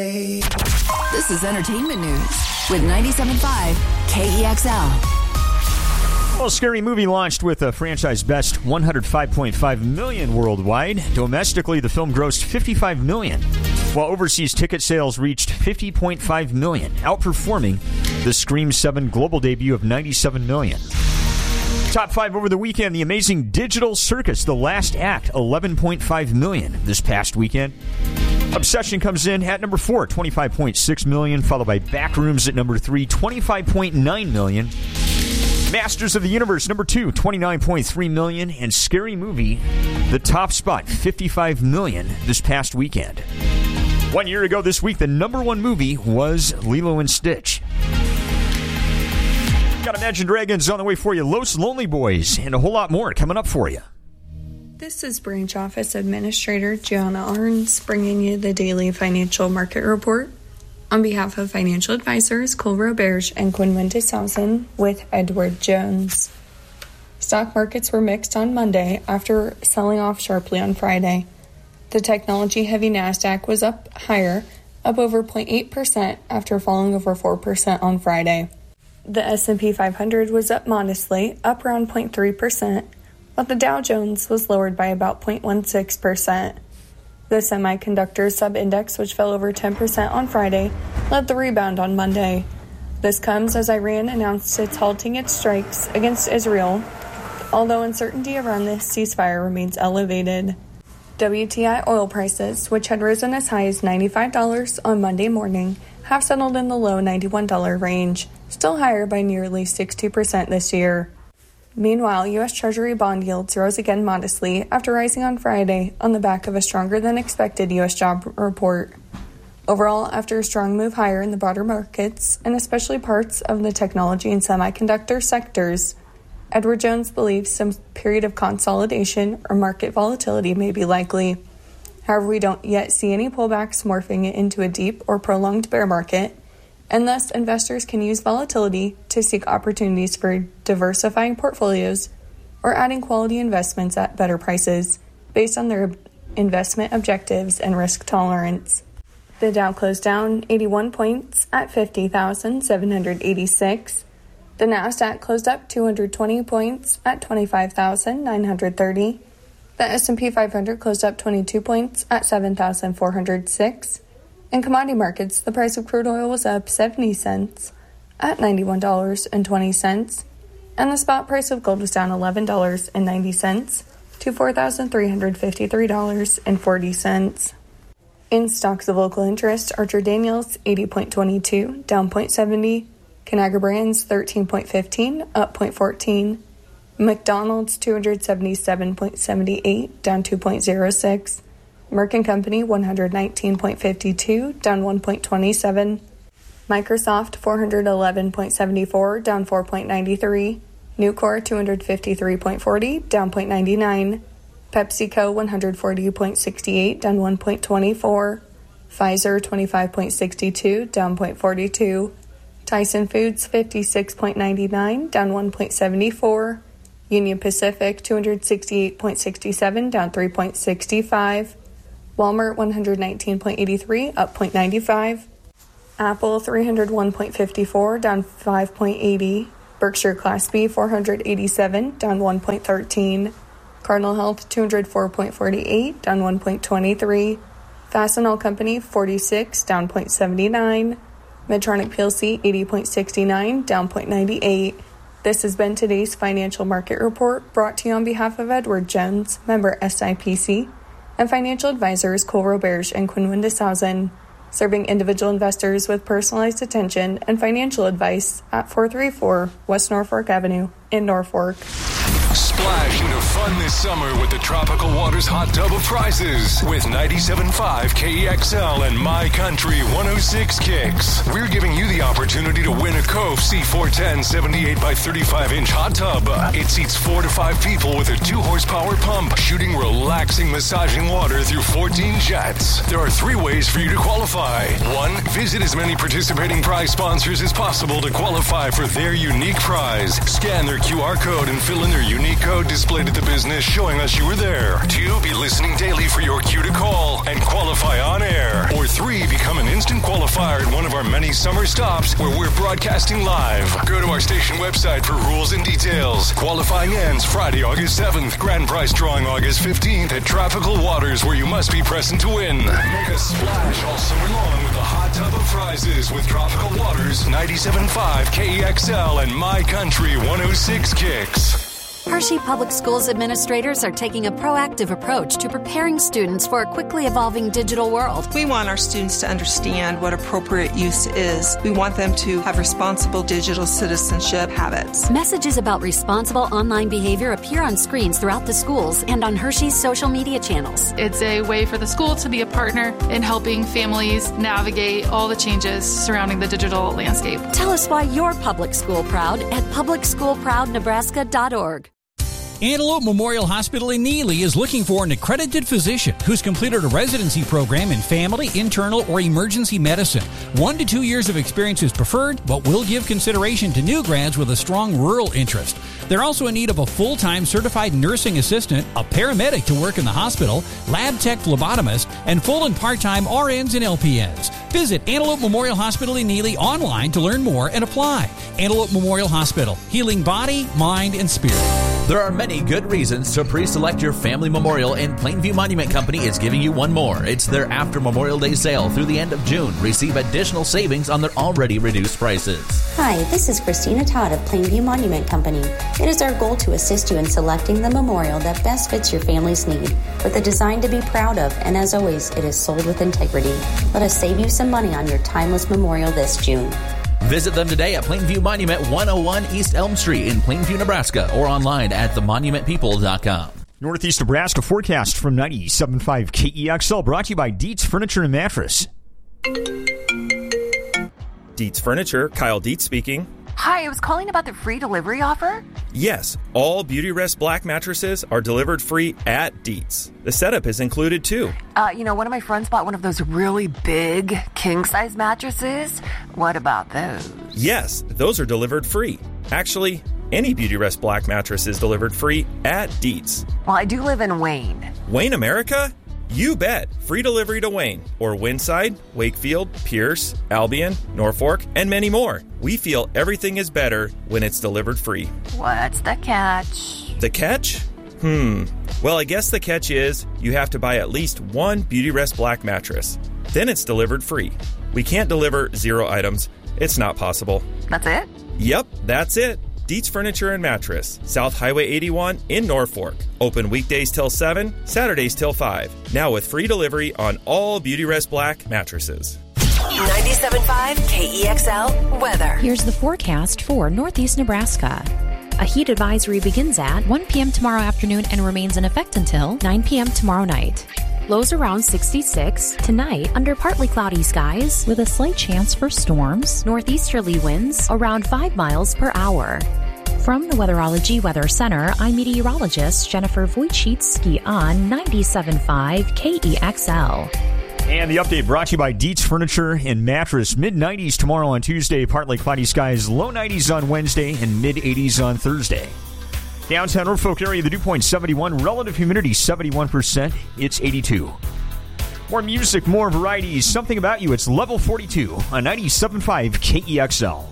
This is entertainment news with 97.5 KEXL. Well, Scary Movie launched with a franchise best $105.5 million worldwide. Domestically, the film grossed $55 million, while overseas ticket sales reached $50.5 million, outperforming the Scream 7 global debut of $97 million. Top 5 over the weekend, The Amazing Digital Circus, The Last Act, $11.5 million this past weekend. Obsession comes in at number 4, $25.6 million, followed by Backrooms at number 3, $25.9 million. Masters of the Universe, number 2, $29.3 million. And Scary Movie, the top spot, $55 million this past weekend. 1 year ago this week, the number 1 movie was Lilo and Stitch. Got Imagine Dragons on the way for you, Los Lonely Boys, and a whole lot more coming up for you. This is Branch Office Administrator Gianna Arns bringing you the daily financial market report. On behalf of financial advisors Cole Roberge and Quinn Sausen with Edward Jones. Stock markets were mixed on Monday after selling off sharply on Friday. The technology-heavy NASDAQ was up higher, up over 0.8% after falling over 4% on Friday. The S&P 500 was up modestly, up around 0.3%, but the Dow Jones was lowered by about 0.16%. The semiconductor sub-index, which fell over 10% on Friday, led the rebound on Monday. This comes as Iran announced it's halting its strikes against Israel, although uncertainty around this ceasefire remains elevated. WTI oil prices, which had risen as high as $95 on Monday morning, have settled in the low $91 range, still higher by nearly 60% this year. Meanwhile, U.S. Treasury bond yields rose again modestly after rising on Friday on the back of a stronger-than-expected U.S. job report. Overall, after a strong move higher in the broader markets, and especially parts of the technology and semiconductor sectors, Edward Jones believes some period of consolidation or market volatility may be likely. However, we don't yet see any pullbacks morphing it into a deep or prolonged bear market, and thus investors can use volatility to seek opportunities for diversifying portfolios or adding quality investments at better prices based on their investment objectives and risk tolerance. The Dow closed down 81 points at 50,786. The Nasdaq closed up 220 points at 25,930. The S&P 500 closed up 22 points at 7,406. In commodity markets, the price of crude oil was up 70 cents at $91.20, and the spot price of gold was down $11.90 to $4,353.40. In stocks of local interest, Archer Daniels 80.22, down 0.70, Conagra Brands 13.15, up 0.14, McDonald's 277.78, down 2.06, Merck & Company 119.52, down 1.27. Microsoft 411.74, down 4.93. Nucor 253.40, down 0.99. PepsiCo 140.68, down 1.24. Pfizer 25.62, down 0.42. Tyson Foods 56.99, down 1.74. Union Pacific 268.67, down 3.65. Walmart 119.83, up 0.95. Apple 301.54, down 5.80. Berkshire Class B 487, down 1.13. Cardinal Health 204.48, down 1.23. Fastenal Company 46, down 0.79. Medtronic PLC 80.69, down 0.98. This has been today's financial market report, brought to you on behalf of Edward Jones, member SIPC, and financial advisors Cole Roberge and Quinn Sausen, serving individual investors with personalized attention and financial advice at 434 West Norfolk Avenue in Norfolk. Splash into fun this summer with the Tropical Waters Hot Tub of Prizes with 97.5 KEXL and My Country 106 Kicks. We're giving you the opportunity to win a Cove C410 78 by 35-inch hot tub. It seats 4 to 5 people with a 2-horsepower pump, shooting relaxing, massaging water through 14 jets. There are 3 ways for you to qualify. 1, visit as many participating prize sponsors as possible to qualify for their unique prize. Scan their QR code and fill in their unique code displayed at the business business showing us you were there. 2, be listening daily for your cue to call and qualify on air. Or 3, become an instant qualifier at one of our many summer stops where we're broadcasting live. Go to our station website for rules and details. Qualifying ends Friday, August 7th. Grand prize drawing August 15th at Tropical Waters, where you must be present to win. Make a splash all summer long with a hot tub of prizes with Tropical Waters, 97.5 KEXL and My Country 106 Kicks. Hershey Public Schools administrators are taking a proactive approach to preparing students for a quickly evolving digital world. We want our students to understand what appropriate use is. We want them to have responsible digital citizenship habits. Messages about responsible online behavior appear on screens throughout the schools and on Hershey's social media channels. It's a way for the school to be a partner in helping families navigate all the changes surrounding the digital landscape. Tell us why you're public school proud at publicschoolproudnebraska.org. Antelope Memorial Hospital in Neely is looking for an accredited physician who's completed a residency program in family, internal, or emergency medicine. 1 to 2 years of experience is preferred, but will give consideration to new grads with a strong rural interest. They're also in need of a full-time certified nursing assistant, a paramedic to work in the hospital, lab tech phlebotomist, and full and part-time RNs and LPNs. Visit Antelope Memorial Hospital in Neely online to learn more and apply. Antelope Memorial Hospital, healing body, mind, and spirit. There are many good reasons to pre-select your family memorial, and Plainview Monument Company is giving you one more. It's their after Memorial Day sale through the end of June. Receive additional savings on their already reduced prices. Hi, this is Christina Todd of Plainview Monument Company. It is our goal to assist you in selecting the memorial that best fits your family's need, with a design to be proud of, and as always, it is sold with integrity. Let us save you some money on your timeless memorial this June. Visit them today at Plainview Monument 101 East Elm Street in Plainview, Nebraska, or online at themonumentpeople.com. Northeast Nebraska forecast from 97.5 KEXL, brought to you by Dietz Furniture and Mattress. Dietz Furniture, Kyle Dietz speaking. Hi, I was calling about the free delivery offer. Yes, all Beautyrest Black mattresses are delivered free at Dietz. The setup is included too. One of my friends bought one of those really big king-size mattresses. What about those? Yes, those are delivered free. Actually, any Beautyrest Black mattress is delivered free at Dietz. Well, I do live in Wayne. Wayne, America? You bet. Free delivery to Wayne, or Winside, Wakefield, Pierce, Albion, Norfolk, and many more. We feel everything is better when it's delivered free. What's the catch? The catch? Well, I guess the catch is you have to buy at least one Beautyrest Black mattress. Then it's delivered free. We can't deliver 0 items. It's not possible. That's it? Yep, that's it. Dietz Furniture and Mattress, South Highway 81 in Norfolk. Open weekdays till 7, Saturdays till 5. Now with free delivery on all Beautyrest Black mattresses. 97.5 KEXL weather. Here's the forecast for Northeast Nebraska. A heat advisory begins at 1 p.m. tomorrow afternoon and remains in effect until 9 p.m. tomorrow night. Lows around 66. Tonight, under partly cloudy skies with a slight chance for storms. Northeasterly winds around 5 miles per hour. From the Weatherology Weather Center, I'm meteorologist Jennifer Wojcicki on 97.5 KEXL. And the update brought to you by Dietz Furniture and Mattress. Mid-90s tomorrow on Tuesday, partly cloudy skies. Low 90s on Wednesday and mid-80s on Thursday. Downtown Norfolk area, the dew point 71. Relative humidity 71%. It's 82. More music, more variety. Something About You. It's Level 42 on 97.5 KEXL.